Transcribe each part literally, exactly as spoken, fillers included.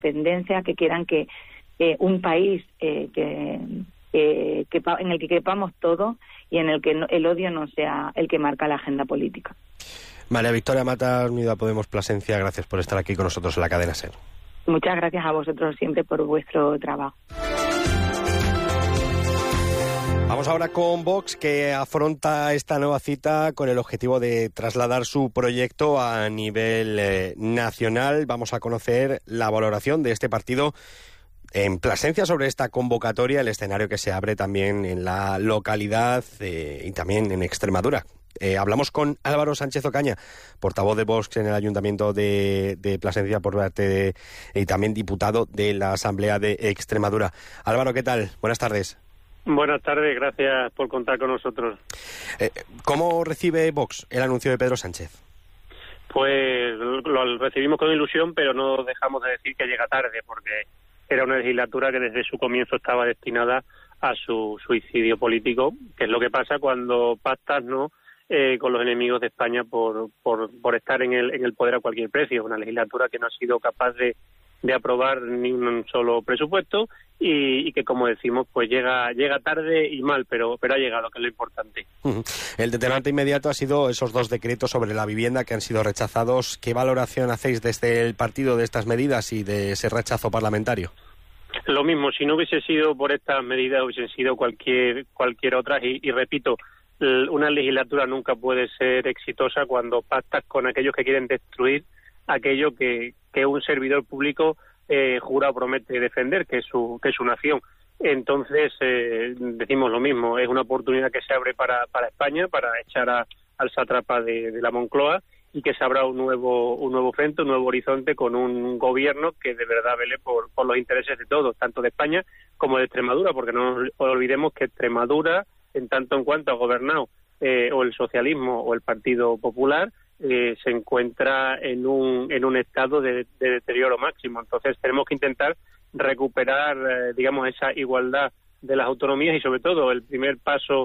tendencias que quieran que eh, un país eh, que, eh, que en el que quepamos todos y en el que no, el odio no sea el que marca la agenda política. María Victoria Matas, Unida Podemos Plasencia, gracias por estar aquí con nosotros en la cadena SER. Muchas gracias a vosotros siempre por vuestro trabajo. Vamos ahora con Vox, que afronta esta nueva cita con el objetivo de trasladar su proyecto a nivel eh, nacional. Vamos a conocer la valoración de este partido en Plasencia sobre esta convocatoria, el escenario que se abre también en la localidad eh, y también en Extremadura. Eh, hablamos con Álvaro Sánchez Ocaña, portavoz de Vox en el Ayuntamiento de, de Plasencia por parte de, y también diputado de la Asamblea de Extremadura. Álvaro, ¿qué tal? Buenas tardes. Buenas tardes, gracias por contar con nosotros. Eh, ¿Cómo recibe Vox el anuncio de Pedro Sánchez? Pues lo recibimos con ilusión, pero no dejamos de decir que llega tarde, porque era una legislatura que desde su comienzo estaba destinada a su suicidio político, que es lo que pasa cuando pactas no eh, con los enemigos de España por, por, por estar en el, en el poder a cualquier precio. Una legislatura que no ha sido capaz de, de aprobar ni un solo presupuesto y, y que, como decimos, pues llega llega tarde y mal, pero pero ha llegado, que es lo importante. Uh-huh. El detonante inmediato ha sido esos dos decretos sobre la vivienda que han sido rechazados. ¿Qué valoración hacéis desde el partido de estas medidas y de ese rechazo parlamentario? Lo mismo, si no hubiese sido por estas medidas, hubiesen sido cualquier cualquier otra. Y, y repito, una legislatura nunca puede ser exitosa cuando pactas con aquellos que quieren destruir aquello que, que un servidor público eh, jura o promete defender, que es su, que es su nación. Entonces, eh, decimos lo mismo, es una oportunidad que se abre para, para España, para echar a, al sátrapa de, de la Moncloa, y que se abra un nuevo un nuevo frente, un nuevo horizonte con un gobierno que de verdad vele por, por los intereses de todos, tanto de España como de Extremadura, porque no nos olvidemos que Extremadura, en tanto en cuanto ha gobernado eh, o el socialismo o el Partido Popular, eh, se encuentra en un en un estado de, de deterioro máximo. Entonces tenemos que intentar recuperar, eh, digamos, esa igualdad de las autonomías, y sobre todo el primer paso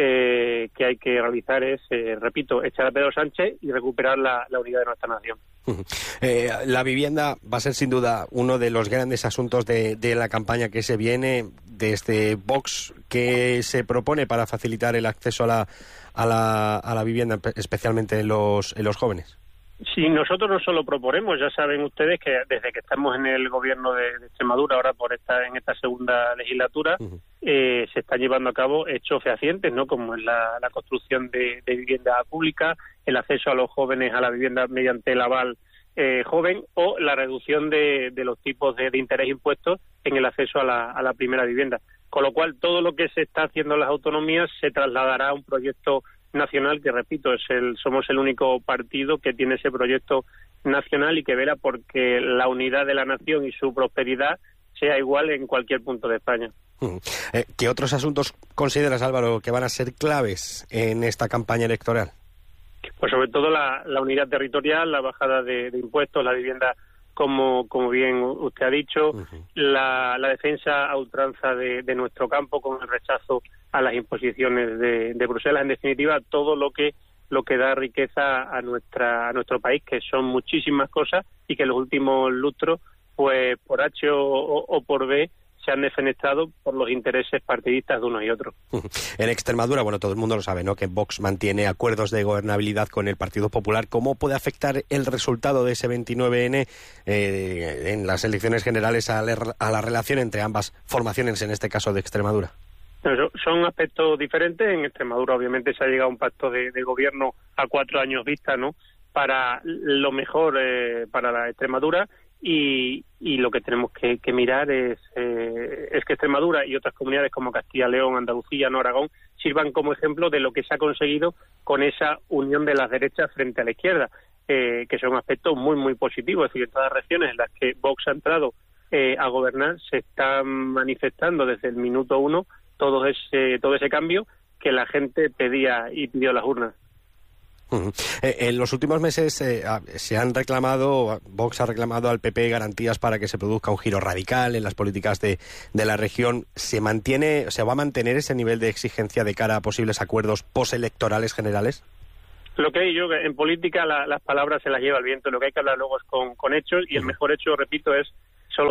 Eh, que hay que realizar es, eh, repito, echar a Pedro Sánchez y recuperar la, la unidad de nuestra nación. Uh-huh. Eh, la vivienda va a ser sin duda uno de los grandes asuntos de, de la campaña que se viene desde Vox. ¿Qué se propone para facilitar el acceso a la, a la, a la vivienda, especialmente en los, en los jóvenes? Si nosotros no solo proponemos, ya saben ustedes que desde que estamos en el gobierno de, de Extremadura, ahora por esta en esta segunda legislatura, uh-huh. eh, se están llevando a cabo hechos fehacientes, ¿no? Como es la, la construcción de, de vivienda pública, el acceso a los jóvenes a la vivienda mediante el aval eh, joven, o la reducción de, de los tipos de, de interés impuestos en el acceso a la, a la primera vivienda. Con lo cual, todo lo que se está haciendo en las autonomías se trasladará a un proyecto nacional, que repito, es el somos el único partido que tiene ese proyecto nacional y que vela porque la unidad de la nación y su prosperidad sea igual en cualquier punto de España. Uh-huh. Eh, ¿Qué otros asuntos consideras, Álvaro, que van a ser claves en esta campaña electoral? Pues sobre todo la, la unidad territorial, la bajada de, de impuestos, la vivienda, como como bien usted ha dicho, uh-huh. la, la defensa a ultranza de, de nuestro campo con el rechazo a las imposiciones de, de Bruselas, en definitiva, todo lo que lo que da riqueza a nuestra a nuestro país, que son muchísimas cosas y que en los últimos lustros, pues por H o, o, o por B, se han defenestrado por los intereses partidistas de unos y otros. En Extremadura, bueno, todo el mundo lo sabe, ¿no?, que Vox mantiene acuerdos de gobernabilidad con el Partido Popular. ¿Cómo puede afectar el resultado de ese veintinueve ene eh, en las elecciones generales a la, a la relación entre ambas formaciones, en este caso de Extremadura? Son aspectos diferentes. En Extremadura, obviamente, se ha llegado a un pacto de, de gobierno a cuatro años vista, ¿no?, para lo mejor eh, para la Extremadura. Y, y lo que tenemos que, que mirar es, eh, es que Extremadura y otras comunidades como Castilla, León, Andalucía, no Aragón, sirvan como ejemplo de lo que se ha conseguido con esa unión de las derechas frente a la izquierda, eh, que son aspectos muy, muy positivos. Es decir, en todas las regiones en las que Vox ha entrado eh, a gobernar, se está manifestando desde el minuto uno todo ese, todo ese cambio que la gente pedía y pidió a las urnas. Uh-huh. Eh, en los últimos meses eh, se han reclamado, Vox ha reclamado al P P garantías para que se produzca un giro radical en las políticas de, de la región. ¿Se mantiene, se va a mantener ese nivel de exigencia de cara a posibles acuerdos postelectorales generales? Lo que hay yo, en política la, las palabras se las lleva el viento, lo que hay que hablar luego es con, con hechos, y el mejor hecho, repito, es solo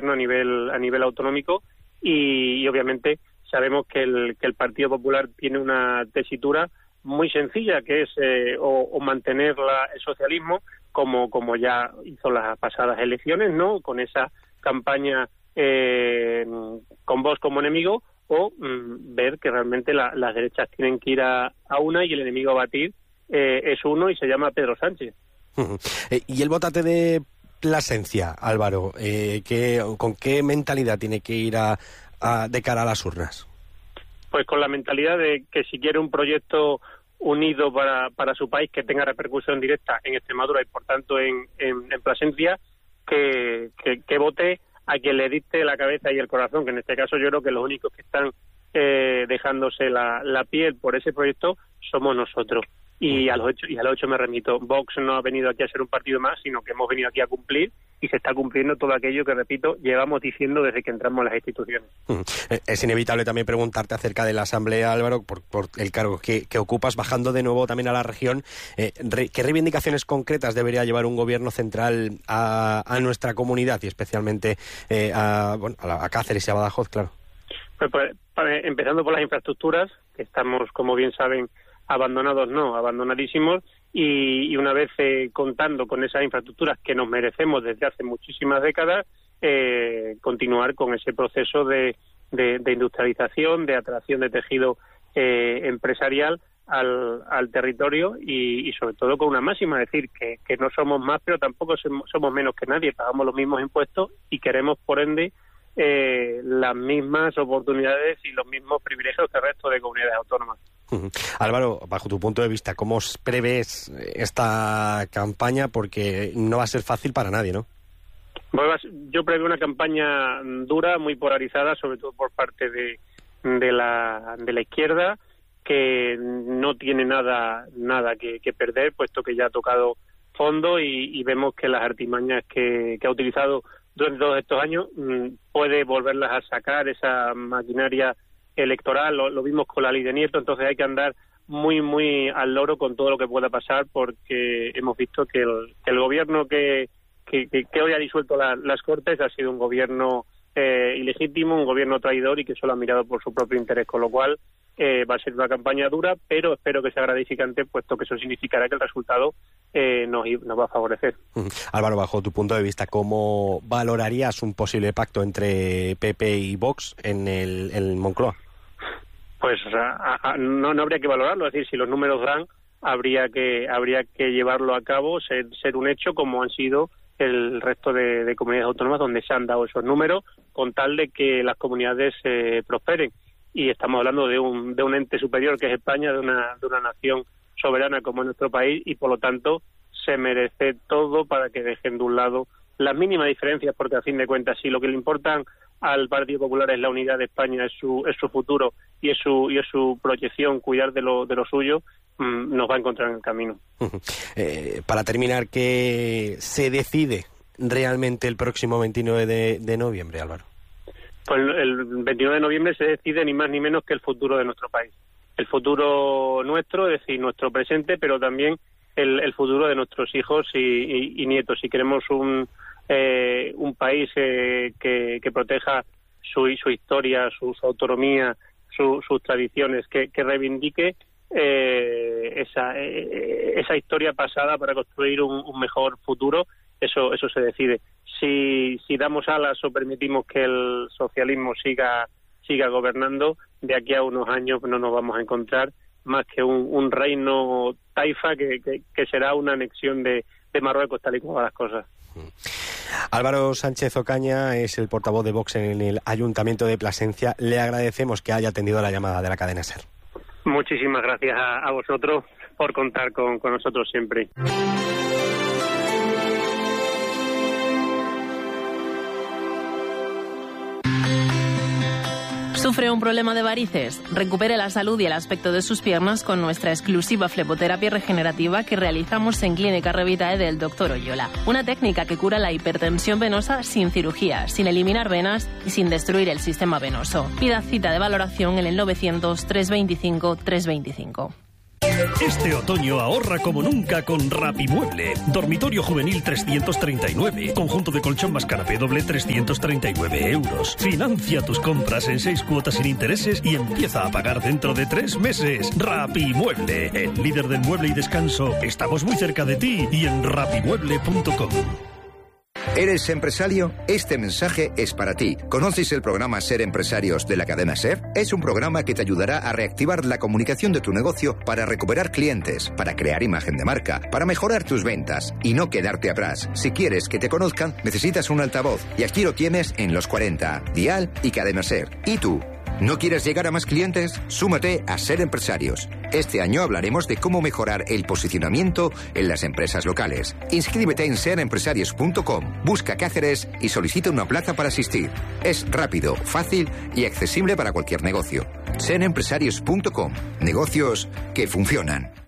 gobierno a nivel a nivel autonómico y, y obviamente sabemos que el, que el Partido Popular tiene una tesitura muy sencilla, que es eh, o, o mantener la, el socialismo como como ya hizo las pasadas elecciones, ¿no? Con esa campaña eh, con Vox como enemigo, o mm, ver que realmente la, las derechas tienen que ir a, a una y el enemigo a batir eh, es uno y se llama Pedro Sánchez. ¿Y el votate de Plasencia, Álvaro? Eh, ¿qué, ¿Con qué mentalidad tiene que ir a, a, de cara a las urnas? Pues con la mentalidad de que si quiere un proyecto unido para, para su país que tenga repercusión directa en Extremadura y por tanto en, en, en Plasencia, que, que, que vote a quien le dicte la cabeza y el corazón, que en este caso yo creo que los únicos que están eh, dejándose la, la piel por ese proyecto somos nosotros. Y a los hechos, y a los hechos me remito. Vox no ha venido aquí a ser un partido más, sino que hemos venido aquí a cumplir, y se está cumpliendo todo aquello que, repito, llevamos diciendo desde que entramos en las instituciones. Es inevitable también preguntarte acerca de la Asamblea, Álvaro, por, por el cargo que, que ocupas, bajando de nuevo también a la región. Eh, re, ¿Qué reivindicaciones concretas debería llevar un gobierno central a, a nuestra comunidad y especialmente eh, a, bueno, a, la, a Cáceres y a Badajoz, claro? Pues, pues, empezando por las infraestructuras, que estamos, como bien saben, abandonados no, abandonadísimos, y, y una vez eh, contando con esas infraestructuras que nos merecemos desde hace muchísimas décadas, eh, continuar con ese proceso de, de, de industrialización, de atracción de tejido eh, empresarial al, al territorio y, y sobre todo con una máxima, es decir, que, que no somos más pero tampoco somos menos que nadie, pagamos los mismos impuestos y queremos por ende eh, las mismas oportunidades y los mismos privilegios que el resto de comunidades autónomas. Uh-huh. Álvaro, bajo tu punto de vista, ¿cómo prevés esta campaña? Porque no va a ser fácil para nadie, ¿no? Yo preveo una campaña dura, muy polarizada, sobre todo por parte de, de la de la izquierda, que no tiene nada nada que, que perder, puesto que ya ha tocado fondo y, y vemos que las artimañas que, que ha utilizado durante todos estos años mmm, puede volverlas a sacar, esa maquinaria electoral. Lo, lo vimos con la ley de Nieto, entonces hay que andar muy, muy al loro con todo lo que pueda pasar, porque hemos visto que el, que el gobierno que, que, que, que hoy ha disuelto la, las Cortes ha sido un gobierno eh, ilegítimo, un gobierno traidor y que solo ha mirado por su propio interés, con lo cual eh, va a ser una campaña dura, pero espero que sea gratificante, puesto que eso significará que el resultado eh, nos, nos va a favorecer. Uh-huh. Álvaro, bajo tu punto de vista, ¿cómo valorarías un posible pacto entre P P y Vox en el, en Moncloa? Pues a, a, no, no habría que valorarlo, es decir, si los números dan, habría que habría que llevarlo a cabo, ser, ser un hecho como han sido el resto de, de comunidades autónomas donde se han dado esos números, con tal de que las comunidades eh, prosperen. Y estamos hablando de un de un ente superior que es España, de una de una nación soberana como es nuestro país, y por lo tanto se merece todo para que dejen de un lado las mínimas diferencias, porque a fin de cuentas, si lo que le importan al Partido Popular es la unidad de España, es su es su futuro y es su y es su proyección, cuidar de lo de lo suyo, mmm, nos va a encontrar en el camino. Uh-huh. Eh, para terminar, ¿qué se decide realmente el próximo veintinueve de, de noviembre, Álvaro? Pues el veintinueve de noviembre se decide ni más ni menos que el futuro de nuestro país. El futuro nuestro, es decir, nuestro presente, pero también el, el futuro de nuestros hijos y, y, y nietos. Si queremos un eh, un país eh, que, que proteja su, su historia, su, su autonomía, su, sus tradiciones, que, que reivindique eh, esa, eh, esa historia pasada para construir un, un mejor futuro, eso eso se decide. Si si damos alas o permitimos que el socialismo siga siga gobernando, de aquí a unos años no nos vamos a encontrar más que un, un reino taifa que, que, que será una anexión de, de Marruecos, tal y como van las cosas. Álvaro Sánchez Ocaña es el portavoz de Vox en el Ayuntamiento de Plasencia. Le agradecemos que haya atendido la llamada de la cadena SER. Muchísimas gracias a, a vosotros por contar con, con nosotros siempre. ¿Sufre un problema de varices? Recupere la salud y el aspecto de sus piernas con nuestra exclusiva fleboterapia regenerativa que realizamos en Clínica Revitae del doctor Oyola. Una técnica que cura la hipertensión venosa sin cirugía, sin eliminar venas y sin destruir el sistema venoso. Pida cita de valoración en el novecientos, trescientos veinticinco, trescientos veinticinco. Este otoño ahorra como nunca con Rapimueble. Dormitorio juvenil trescientos treinta y nueve. Conjunto de colchón más canapé doble trescientos treinta y nueve euros. Financia tus compras en seis cuotas sin intereses y empieza a pagar dentro de tres meses. Rapimueble, el líder del mueble y descanso. Estamos muy cerca de ti y en rapimueble punto com. ¿Eres empresario? Este mensaje es para ti. ¿Conoces el programa Ser Empresarios de la cadena SER? Es un programa que te ayudará a reactivar la comunicación de tu negocio para recuperar clientes, para crear imagen de marca, para mejorar tus ventas y no quedarte atrás. Si quieres que te conozcan, necesitas un altavoz y aquí lo tienes en Los cuarenta, Dial y Cadena SER. ¿Y tú? ¿No quieres llegar a más clientes? Súmate a Ser Empresarios. Este año hablaremos de cómo mejorar el posicionamiento en las empresas locales. Inscríbete en ser empresarios punto com, busca Cáceres y solicita una plaza para asistir. Es rápido, fácil y accesible para cualquier negocio. ser empresarios punto com. Negocios que funcionan.